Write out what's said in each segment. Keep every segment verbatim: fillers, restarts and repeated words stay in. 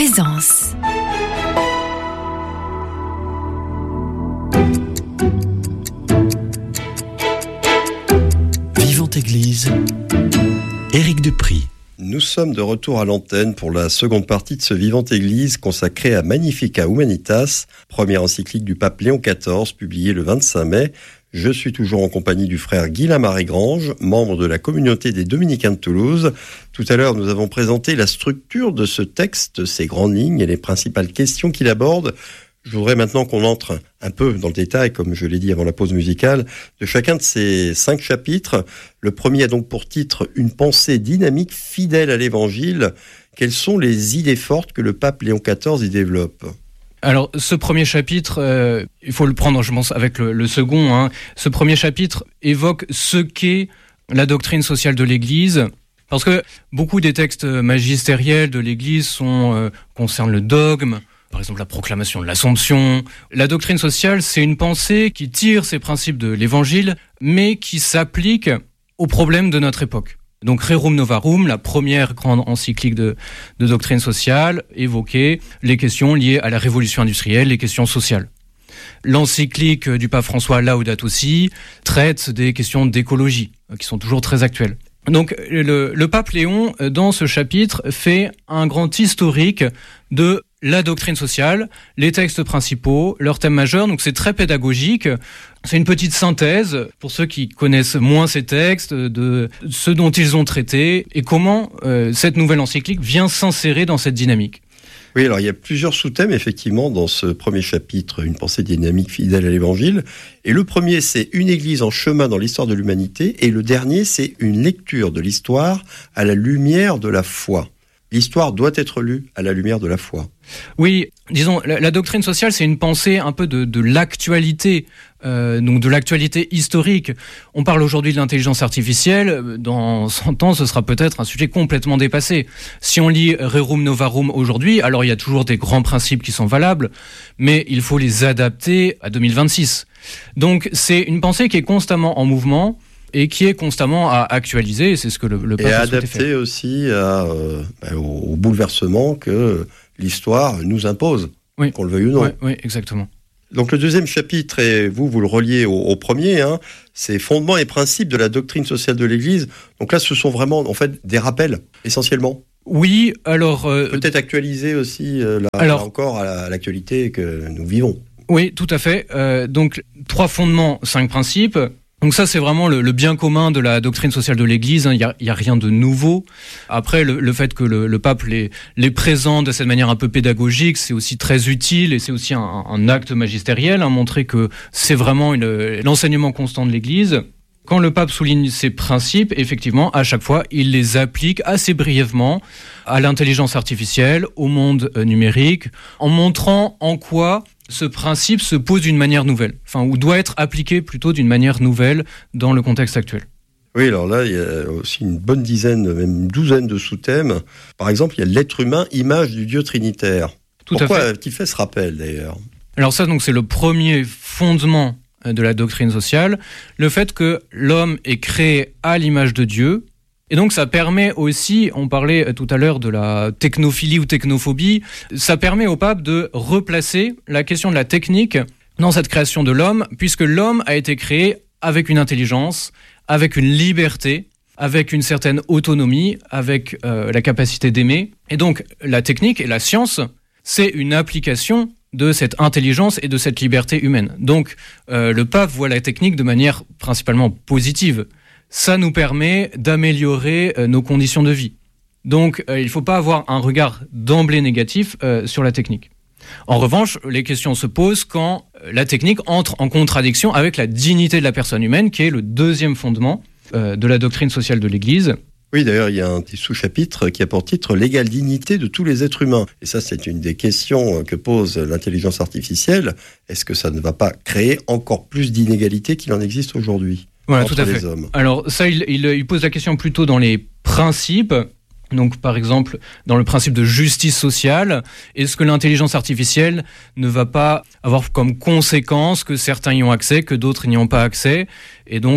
Présence. Vivante Église, Éric Dupri. Nous sommes de retour à l'antenne pour la seconde partie de ce Vivante Église consacré à Magnificat Humanitas, première encyclique du pape Léon quatorze, publiée le vingt-cinq mai. Je suis toujours en compagnie du frère Guislain Marie-Grange, membre de la communauté des Dominicains de Toulouse. Tout à l'heure, nous avons présenté la structure de ce texte, ses grandes lignes et les principales questions qu'il aborde. Je voudrais maintenant qu'on entre un peu dans le détail, comme je l'ai dit avant la pause musicale, de chacun de ces cinq chapitres. Le premier a donc pour titre « Une pensée dynamique fidèle à l'Évangile ». Quelles sont les idées fortes que le pape Léon quatorze y développe ? Alors, ce premier chapitre, euh, il faut le prendre, je pense, avec le, le second. Hein. Ce premier chapitre évoque ce qu'est la doctrine sociale de l'Église, parce que beaucoup des textes magistériels de l'Église sont, euh, concernent le dogme, par exemple la proclamation de l'Assomption. La doctrine sociale, c'est une pensée qui tire ses principes de l'Évangile, mais qui s'applique aux problèmes de notre époque. Donc Rerum Novarum, la première grande encyclique de, de doctrine sociale, évoquait les questions liées à la révolution industrielle, les questions sociales. L'encyclique du pape François Laudato Si traite des questions d'écologie, qui sont toujours très actuelles. Donc le, le pape Léon, dans ce chapitre, fait un grand historique de la doctrine sociale, les textes principaux, leurs thèmes majeurs, donc c'est très pédagogique. C'est une petite synthèse pour ceux qui connaissent moins ces textes, de ce dont ils ont traité et comment euh, cette nouvelle encyclique vient s'insérer dans cette dynamique. Oui, alors il y a plusieurs sous-thèmes effectivement dans ce premier chapitre, une pensée dynamique fidèle à l'Évangile. Et le premier, c'est une Église en chemin dans l'histoire de l'humanité. Et le dernier, c'est une lecture de l'histoire à la lumière de la foi. L'histoire doit être lue à la lumière de la foi. Oui, disons, la, la doctrine sociale, c'est une pensée un peu de, de l'actualité, euh, donc de l'actualité historique. On parle aujourd'hui de l'intelligence artificielle, dans cent ans, ce sera peut-être un sujet complètement dépassé. Si on lit Rerum Novarum aujourd'hui, alors il y a toujours des grands principes qui sont valables, mais il faut les adapter à deux mille vingt-six. Donc c'est une pensée qui est constamment en mouvement, et qui est constamment à actualiser, et c'est ce que le, le pape a a souhaité adapté faire. aussi à, euh, bah, au, au bouleversement que l'histoire nous impose, oui. qu'on le veuille ou non. Oui, oui, exactement. Donc le deuxième chapitre, et vous, vous le reliez au, au premier, hein, c'est fondements et principes de la doctrine sociale de l'Église. Donc là, ce sont vraiment en fait des rappels, essentiellement. Oui, alors... Euh, Peut-être actualiser aussi, euh, là, alors, là encore, à, la, à l'actualité que nous vivons. Oui, tout à fait. Euh, donc, trois fondements, cinq principes. Donc ça, c'est vraiment le, le bien commun de la doctrine sociale de l'Église. Il hein, n'y a, a rien de nouveau. Après, le, le fait que le, le pape les, les présente de cette manière un peu pédagogique, c'est aussi très utile et c'est aussi un, un acte magistériel, hein, montrer que c'est vraiment une, l'enseignement constant de l'Église. Quand le pape souligne ces principes, effectivement, à chaque fois, il les applique assez brièvement à l'intelligence artificielle, au monde numérique, en montrant en quoi ce principe se pose d'une manière nouvelle, enfin, ou doit être appliqué plutôt d'une manière nouvelle dans le contexte actuel. Oui, alors là, il y a aussi une bonne dizaine, même une douzaine de sous-thèmes. Par exemple, il y a l'être humain, image du Dieu trinitaire. Tout Pourquoi à fait. Qui fait ce rappel, d'ailleurs ? Alors ça, donc, c'est le premier fondement de la doctrine sociale, le fait que l'homme est créé à l'image de Dieu. Et donc ça permet aussi, on parlait tout à l'heure de la technophilie ou technophobie, ça permet au pape de replacer la question de la technique dans cette création de l'homme, puisque l'homme a été créé avec une intelligence, avec une liberté, avec une certaine autonomie, avec euh, la capacité d'aimer. Et donc la technique et la science, c'est une application de cette intelligence et de cette liberté humaine. Donc euh, le pape voit la technique de manière principalement positive. Ça nous permet d'améliorer euh, nos conditions de vie. Donc, euh, il ne faut pas avoir un regard d'emblée négatif euh, sur la technique. En revanche, les questions se posent quand euh, la technique entre en contradiction avec la dignité de la personne humaine, qui est le deuxième fondement euh, de la doctrine sociale de l'Église. Oui, d'ailleurs, il y a un petit sous-chapitre qui a pour titre « L'égale dignité de tous les êtres humains ». Et ça, c'est une des questions que pose l'intelligence artificielle. Est-ce que ça ne va pas créer encore plus d'inégalités qu'il en existe aujourd'hui ? Voilà, tout à fait. Alors ça, il, il, il pose la question plutôt dans les principes. Donc, par exemple, dans le principe de justice sociale, est-ce que l'intelligence artificielle ne va pas avoir comme conséquence que certains y ont accès, que d'autres n'y ont pas accès ? Et donc,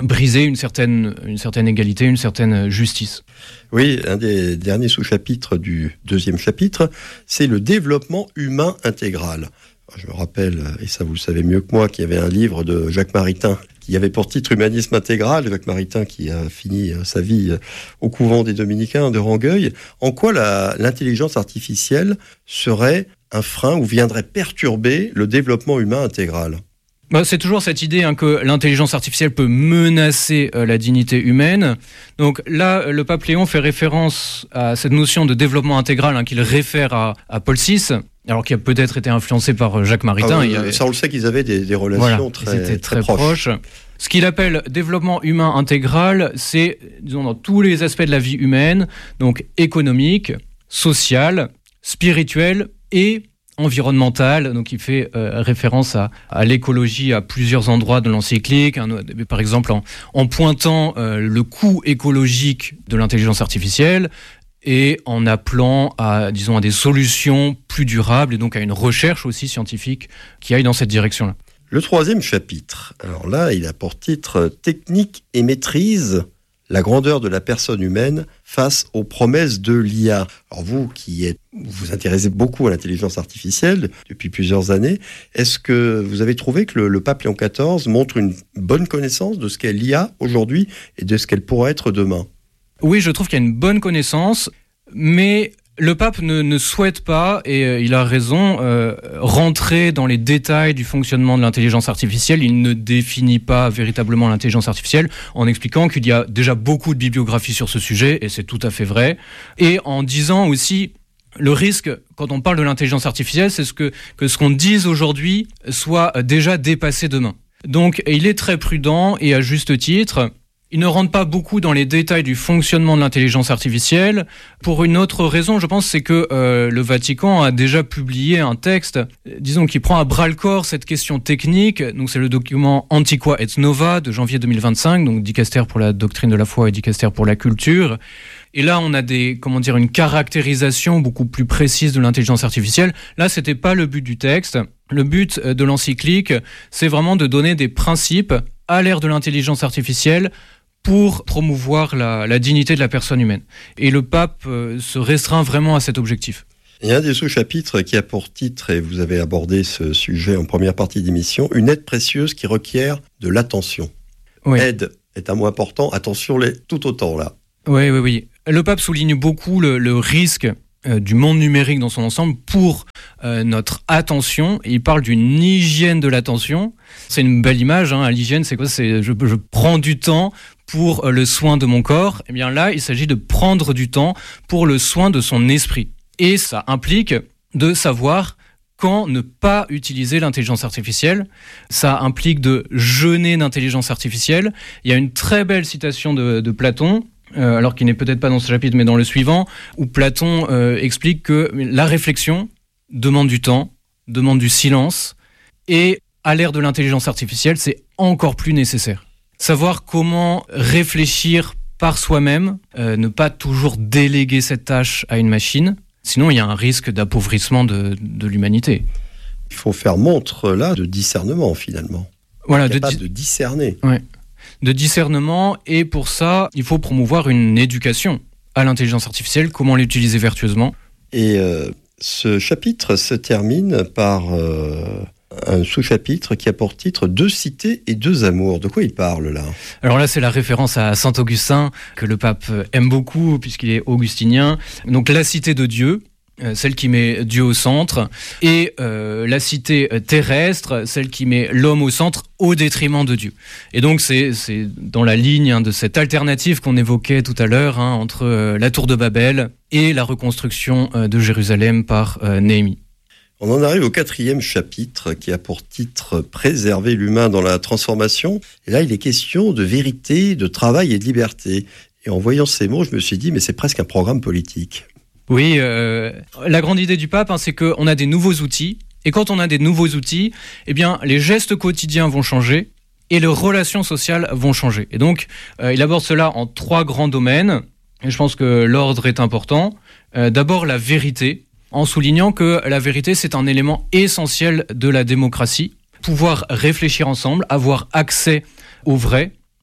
briser une certaine, une certaine égalité, une certaine justice. Oui, un des derniers sous-chapitres du deuxième chapitre, c'est le développement humain intégral. Je me rappelle, et ça vous le savez mieux que moi, qu'il y avait un livre de Jacques Maritain qui avait pour titre Humanisme intégral. Jacques Maritain qui a fini sa vie au couvent des Dominicains de Rangueil. En quoi la, l'intelligence artificielle serait un frein ou viendrait perturber le développement humain intégral ? Bah, c'est toujours cette idée hein, que l'intelligence artificielle peut menacer euh, la dignité humaine. Donc là, le pape Léon fait référence à cette notion de développement intégral hein, qu'il réfère à, à Paul six, alors qui a peut-être été influencé par Jacques Maritain. Ah, il y avait... Ça, on le sait qu'ils avaient des, des relations voilà, très, très, très proches. proches. Ce qu'il appelle développement humain intégral, c'est disons, dans tous les aspects de la vie humaine, donc économique, social, spirituel et environnemental, donc il fait euh, référence à, à l'écologie à plusieurs endroits de l'encyclique, hein, par exemple en, en pointant euh, le coût écologique de l'intelligence artificielle et en appelant à, disons, à des solutions plus durables et donc à une recherche aussi scientifique qui aille dans cette direction-là. Le troisième chapitre, alors là, il a pour titre « Technique et maîtrise ». La grandeur de la personne humaine face aux promesses de l'I A. Alors vous qui êtes, vous vous intéressez beaucoup à l'intelligence artificielle depuis plusieurs années, est-ce que vous avez trouvé que le, le pape Léon quatorze montre une bonne connaissance de ce qu'est l'I A aujourd'hui et de ce qu'elle pourrait être demain ? Oui, je trouve qu'il y a une bonne connaissance, mais le pape ne, ne souhaite pas, et euh, il a raison, euh, rentrer dans les détails du fonctionnement de l'intelligence artificielle. Il ne définit pas véritablement l'intelligence artificielle en expliquant qu'il y a déjà beaucoup de bibliographies sur ce sujet, et c'est tout à fait vrai, et en disant aussi le risque, quand on parle de l'intelligence artificielle, c'est ce que, que ce qu'on dise aujourd'hui soit déjà dépassé demain. Donc il est très prudent, et à juste titre. Il ne rentre pas beaucoup dans les détails du fonctionnement de l'intelligence artificielle. Pour une autre raison, je pense, c'est que euh, le Vatican a déjà publié un texte, disons, qui prend à bras-le-corps cette question technique. Donc, c'est le document Antiqua et Nova de janvier deux mille vingt-cinq, donc Dicaster pour la doctrine de la foi et Dicaster pour la culture. Et là, on a des, comment dire, une caractérisation beaucoup plus précise de l'intelligence artificielle. Là, c'était pas le but du texte. Le but de l'encyclique, c'est vraiment de donner des principes à l'ère de l'intelligence artificielle pour promouvoir la, la dignité de la personne humaine. Et le pape euh, se restreint vraiment à cet objectif. Il y a un des sous-chapitres qui a pour titre, et vous avez abordé ce sujet en première partie d'émission, une aide précieuse qui requiert de l'attention. Oui. Aide est un mot important, attention l'est tout autant là. Oui, oui, oui. Le pape souligne beaucoup le, le risque euh, du monde numérique dans son ensemble pour euh, notre attention. Il parle d'une hygiène de l'attention. C'est une belle image, hein. L'hygiène, c'est quoi ? C'est je, je prends du temps pour le soin de mon corps. Eh bien là, il s'agit de prendre du temps pour le soin de son esprit. Et ça implique de savoir quand ne pas utiliser l'intelligence artificielle. Ça implique de jeûner d'intelligence artificielle. Il y a une très belle citation de, de Platon, euh, alors qui n'est peut-être pas dans ce chapitre, mais dans le suivant, où Platon euh, explique que la réflexion demande du temps, demande du silence, et à l'ère de l'intelligence artificielle, c'est encore plus nécessaire. Savoir comment réfléchir par soi-même, euh, ne pas toujours déléguer cette tâche à une machine, sinon il y a un risque d'appauvrissement de, de l'humanité. Il faut faire montre là de discernement finalement. Voilà, capable de, de discerner. Ouais, de discernement, et pour ça, il faut promouvoir une éducation à l'intelligence artificielle, comment l'utiliser vertueusement. Et euh, ce chapitre se termine par... Euh un sous-chapitre qui a pour titre « Deux cités et deux amours ». De quoi il parle là ? Alors là, c'est la référence à saint Augustin, que le pape aime beaucoup puisqu'il est augustinien. Donc la cité de Dieu, celle qui met Dieu au centre, et euh, la cité terrestre, celle qui met l'homme au centre au détriment de Dieu. Et donc c'est, c'est dans la ligne hein, de cette alternative qu'on évoquait tout à l'heure hein, entre euh, la tour de Babel et la reconstruction euh, de Jérusalem par euh, Néhémie. On en arrive au quatrième chapitre qui a pour titre « Préserver l'humain dans la transformation ». Et là, il est question de vérité, de travail et de liberté. Et en voyant ces mots, je me suis dit, mais c'est presque un programme politique. Oui, euh, la grande idée du pape, hein, c'est qu'on a des nouveaux outils. Et quand on a des nouveaux outils, eh bien, les gestes quotidiens vont changer et les relations sociales vont changer. Et donc, euh, il aborde cela en trois grands domaines. Et je pense que l'ordre est important. Euh, d'abord, la vérité, en soulignant que la vérité, c'est un élément essentiel de la démocratie. Pouvoir réfléchir ensemble, avoir accès au vrai,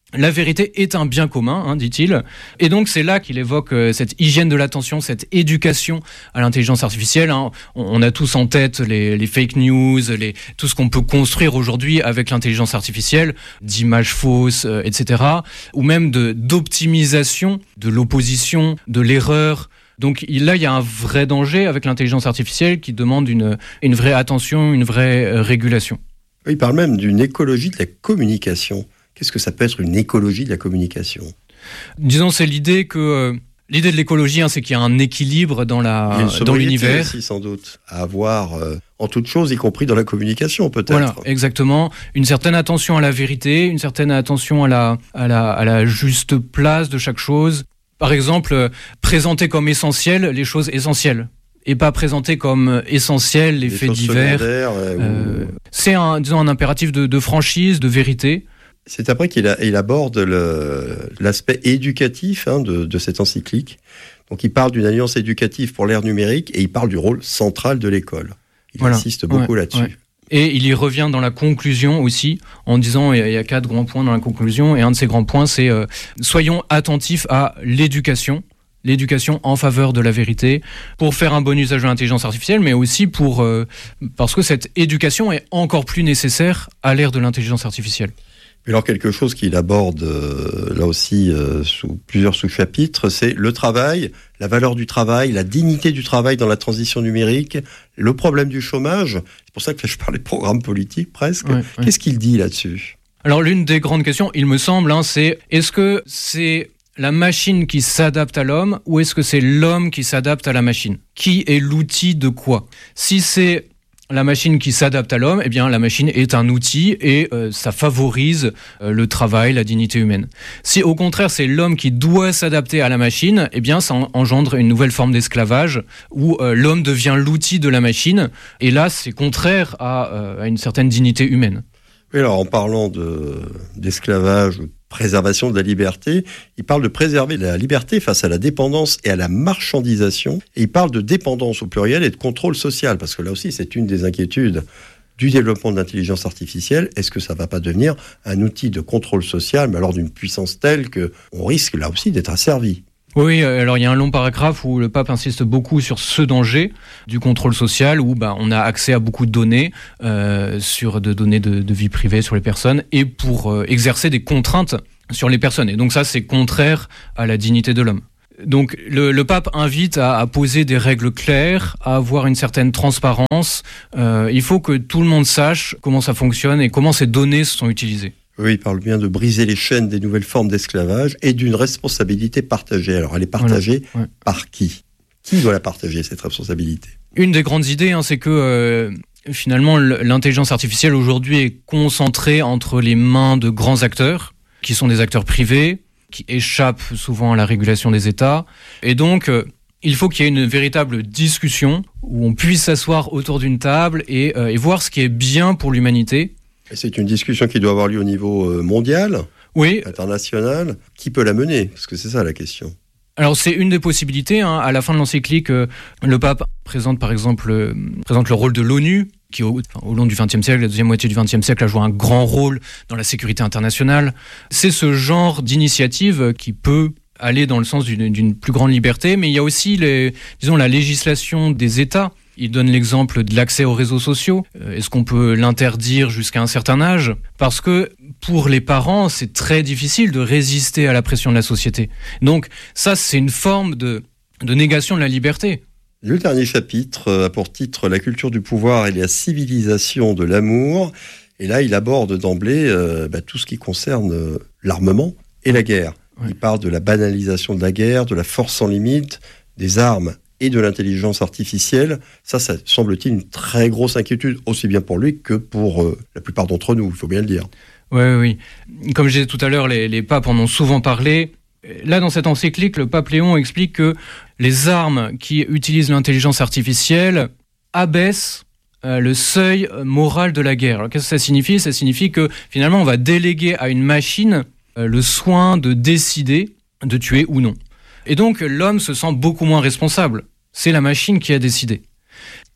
La vérité est un bien commun, hein, dit-il. Et donc c'est là qu'il évoque euh, cette hygiène de l'attention, cette éducation à l'intelligence artificielle. Hein. On, on a tous en tête les, les fake news, les, tout ce qu'on peut construire aujourd'hui avec l'intelligence artificielle, d'images fausses, euh, et cetera. Ou même de, d'optimisation de l'opposition, de l'erreur. Donc là, il y a un vrai danger avec l'intelligence artificielle qui demande une, une vraie attention, une vraie euh, régulation. Il parle même d'une écologie de la communication. Qu'est-ce que ça peut être une écologie de la communication ? Disons, c'est l'idée que euh, l'idée de l'écologie, hein, c'est qu'il y a un équilibre dans la dans l'univers. Aussi, sans doute, à avoir euh, en toute chose, y compris dans la communication, peut-être. Voilà, exactement. Une certaine attention à la vérité, une certaine attention à la à la à la juste place de chaque chose. Par exemple, euh, présenter comme essentiel les choses essentielles. Et pas présenter comme essentiel les, les faits divers. Euh, euh, ou... C'est un, disons, un impératif de, de franchise, de vérité. C'est après qu'il a, il aborde le, l'aspect éducatif hein, de, de cette encyclique. Donc il parle d'une alliance éducative pour l'ère numérique et il parle du rôle central de l'école. Il voilà. insiste beaucoup ouais, là-dessus. Ouais. Et il y revient dans la conclusion aussi, en disant, il y a quatre grands points dans la conclusion, et un de ces grands points, c'est euh, soyons attentifs à l'éducation. L'éducation en faveur de la vérité, pour faire un bon usage de l'intelligence artificielle, mais aussi pour euh, parce que cette éducation est encore plus nécessaire à l'ère de l'intelligence artificielle. Alors quelque chose qu'il aborde euh, là aussi euh, sous plusieurs sous-chapitres, c'est le travail, la valeur du travail, la dignité du travail dans la transition numérique, le problème du chômage. C'est pour ça que là, je parlais de programme politique presque. Ouais, Qu'est-ce ouais. qu'il dit là-dessus ? Alors l'une des grandes questions, il me semble, hein, c'est est-ce que c'est la machine qui s'adapte à l'homme ou est-ce que c'est l'homme qui s'adapte à la machine ? Qui est l'outil de quoi ? Si c'est la machine qui s'adapte à l'homme, eh bien la machine est un outil et euh, ça favorise euh, le travail, la dignité humaine. Si au contraire c'est l'homme qui doit s'adapter à la machine, eh bien ça engendre une nouvelle forme d'esclavage où euh, l'homme devient l'outil de la machine et là c'est contraire à, euh, à une certaine dignité humaine. Oui, alors en parlant de, d'esclavage, préservation de la liberté, il parle de préserver la liberté face à la dépendance et à la marchandisation, et il parle de dépendance au pluriel et de contrôle social, parce que là aussi c'est une des inquiétudes du développement de l'intelligence artificielle. Est-ce que ça ne va pas devenir un outil de contrôle social, mais alors d'une puissance telle qu'on risque là aussi d'être asservi ? Oui, alors il y a un long paragraphe où le pape insiste beaucoup sur ce danger du contrôle social, où bah, on a accès à beaucoup de données, euh, sur de données de, de vie privée sur les personnes, et pour euh, exercer des contraintes sur les personnes. Et donc ça, c'est contraire à la dignité de l'homme. Donc le, le pape invite à, à poser des règles claires, à avoir une certaine transparence. Euh, il faut que tout le monde sache comment ça fonctionne et comment ces données sont utilisées. Oui, il parle bien de briser les chaînes des nouvelles formes d'esclavage et d'une responsabilité partagée. Alors, elle est partagée voilà. ouais. par qui ? Qui doit la partager, cette responsabilité ? Une des grandes idées, hein, c'est que euh, finalement, l'intelligence artificielle aujourd'hui est concentrée entre les mains de grands acteurs, qui sont des acteurs privés, qui échappent souvent à la régulation des États. Et donc, euh, il faut qu'il y ait une véritable discussion où on puisse s'asseoir autour d'une table et, euh, et voir ce qui est bien pour l'humanité. Et c'est une discussion qui doit avoir lieu au niveau mondial, oui. international. Qui peut la mener ? Parce que c'est ça la question. Alors c'est une des possibilités. Hein. À la fin de l'encyclique, euh, le pape présente par exemple euh, présente le rôle de l'ONU, qui au, enfin, au long du vingtième siècle, la deuxième moitié du vingtième siècle, a joué un grand rôle dans la sécurité internationale. C'est ce genre d'initiative qui peut aller dans le sens d'une, d'une plus grande liberté, mais il y a aussi les, disons, la législation des États. Il donne l'exemple de l'accès aux réseaux sociaux. Est-ce qu'on peut l'interdire jusqu'à un certain âge ? Parce que pour les parents, c'est très difficile de résister à la pression de la société. Donc ça, c'est une forme de, de négation de la liberté. Le dernier chapitre a pour titre « La culture du pouvoir et la civilisation de l'amour ». Et là, il aborde d'emblée euh, bah, tout ce qui concerne euh, l'armement et la guerre. Ouais. Il parle de la banalisation de la guerre, de la force sans limite, des armes et de l'intelligence artificielle. Ça, ça semble-t-il une très grosse inquiétude, aussi bien pour lui que pour euh, la plupart d'entre nous, il faut bien le dire. Oui, oui, oui. Comme je disais tout à l'heure, les, les papes en ont souvent parlé. Là, dans cette encyclique, le pape Léon explique que les armes qui utilisent l'intelligence artificielle abaissent euh, le seuil moral de la guerre. Alors, qu'est-ce que ça signifie ? Ça signifie que, finalement, on va déléguer à une machine euh, le soin de décider de tuer ou non. Et donc, l'homme se sent beaucoup moins responsable. C'est la machine qui a décidé.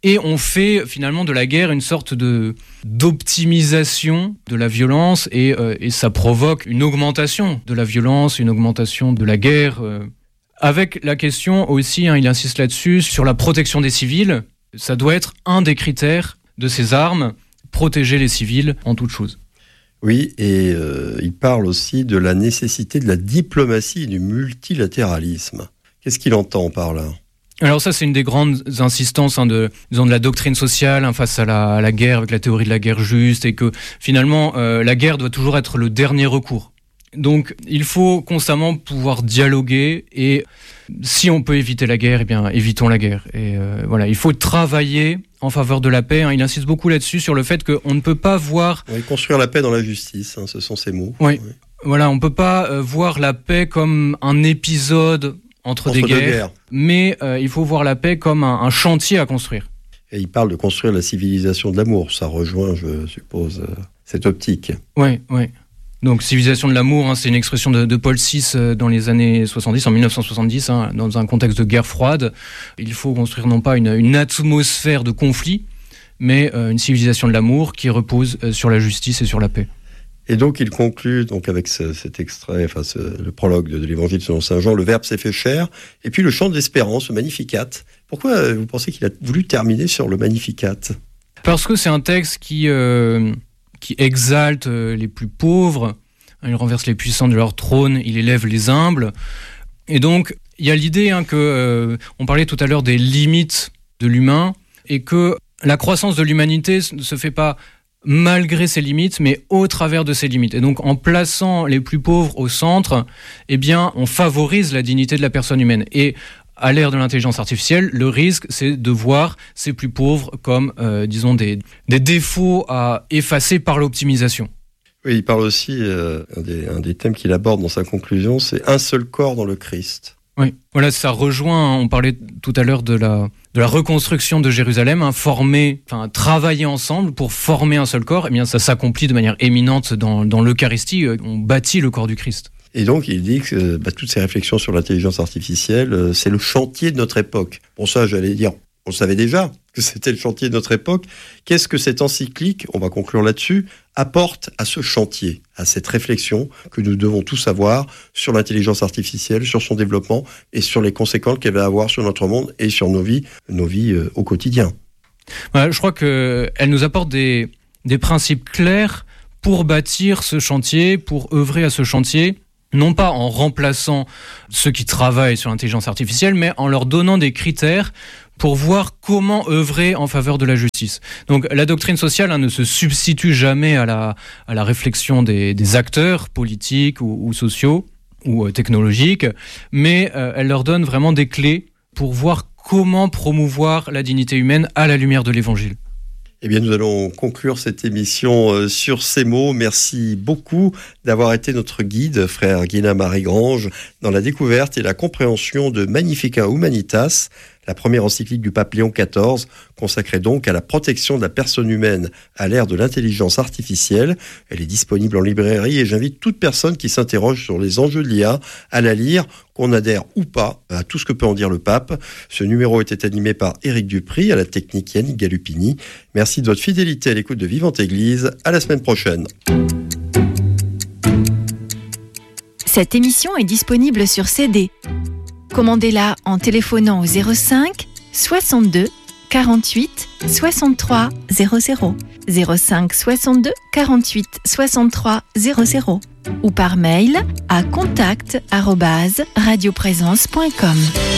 Et on fait finalement de la guerre une sorte de d'optimisation de la violence et, euh, et ça provoque une augmentation de la violence, une augmentation de la guerre. Euh, avec la question aussi, hein, il insiste là-dessus, sur la protection des civils. Ça doit être un des critères de ces armes, protéger les civils en toute chose. Oui, et euh, il parle aussi de la nécessité de la diplomatie et du multilatéralisme. Qu'est-ce qu'il entend par là ? Alors ça, c'est une des grandes insistances hein, de, disons, de la doctrine sociale hein, face à la, à la guerre, avec la théorie de la guerre juste, et que finalement, euh, la guerre doit toujours être le dernier recours. Donc, il faut constamment pouvoir dialoguer, et si on peut éviter la guerre, eh bien, évitons la guerre. Et euh, voilà, il faut travailler en faveur de la paix. Hein. Il insiste beaucoup là-dessus, sur le fait qu'on ne peut pas voir... Oui, construire la paix dans la justice, hein, ce sont ces mots. Oui, oui. Voilà, on ne peut pas euh, voir la paix comme un épisode... Entre, entre des guerres, guerres. mais euh, il faut voir la paix comme un, un chantier à construire. Et il parle de construire la civilisation de l'amour, ça rejoint, je suppose, euh, cette optique. Oui, oui. Donc civilisation de l'amour, hein, c'est une expression de, de Paul six euh, dans les années soixante-dix, en dix-neuf cent soixante-dix, hein, dans un contexte de guerre froide. Il faut construire non pas une, une atmosphère de conflit, mais euh, une civilisation de l'amour qui repose euh, sur la justice et sur la paix. Et donc il conclut donc avec ce, cet extrait, enfin ce, le prologue de, de l'Évangile selon saint Jean, le Verbe s'est fait chair, et puis le chant de l'espérance, le Magnificat. Pourquoi vous pensez qu'il a voulu terminer sur le Magnificat ? Parce que c'est un texte qui, euh, qui exalte les plus pauvres, il renverse les puissants de leur trône, il élève les humbles. Et donc il y a l'idée hein, que, euh, on parlait tout à l'heure des limites de l'humain, et que la croissance de l'humanité ne se fait pas malgré ses limites, mais au travers de ses limites. Et donc, en plaçant les plus pauvres au centre, eh bien, on favorise la dignité de la personne humaine. Et à l'ère de l'intelligence artificielle, le risque, c'est de voir ces plus pauvres comme, euh, disons, des, des défauts à effacer par l'optimisation. Oui, il parle aussi, euh, un, des, un des thèmes qu'il aborde dans sa conclusion, c'est un seul corps dans le Christ. Oui, voilà, ça rejoint, on parlait tout à l'heure de la, de la reconstruction de Jérusalem, hein, former, enfin, travailler ensemble pour former un seul corps, eh bien, ça s'accomplit de manière éminente dans, dans l'Eucharistie, on bâtit le corps du Christ. Et donc, il dit que bah, toutes ces réflexions sur l'intelligence artificielle, euh, c'est le chantier de notre époque. Pour ça, j'allais dire, on savait déjà que c'était le chantier de notre époque. Qu'est-ce que cette encyclique, on va conclure là-dessus, apporte à ce chantier, à cette réflexion que nous devons tous avoir sur l'intelligence artificielle, sur son développement et sur les conséquences qu'elle va avoir sur notre monde et sur nos vies, nos vies euh, au quotidien. Voilà, je crois qu'elle nous apporte des, des principes clairs pour bâtir ce chantier, pour œuvrer à ce chantier, non pas en remplaçant ceux qui travaillent sur l'intelligence artificielle, mais en leur donnant des critères pour voir comment œuvrer en faveur de la justice. Donc la doctrine sociale hein, ne se substitue jamais à la, à la réflexion des, des acteurs politiques ou, ou sociaux ou euh, technologiques, mais euh, elle leur donne vraiment des clés pour voir comment promouvoir la dignité humaine à la lumière de l'Évangile. Eh bien, nous allons conclure cette émission sur ces mots. Merci beaucoup d'avoir été notre guide, frère Guéna-Marie Grange, dans la découverte et la compréhension de Magnificat Humanitas, la première encyclique du pape Léon quatorze, consacrée donc à la protection de la personne humaine à l'ère de l'intelligence artificielle. Elle est disponible en librairie et j'invite toute personne qui s'interroge sur les enjeux de l'I A à la lire, qu'on adhère ou pas à tout ce que peut en dire le pape. Ce numéro était animé par Éric Dupry, à la technique Yannick Galupini. Merci de votre fidélité à l'écoute de Vivante Église. À la semaine prochaine. Cette émission est disponible sur C D. Commandez-la en téléphonant au zéro cinq soixante-deux quarante-huit soixante-trois zéro zéro, zéro cinq soixante-deux quarante-huit soixante-trois zéro zéro ou par mail à contact arobase radioprésence point com.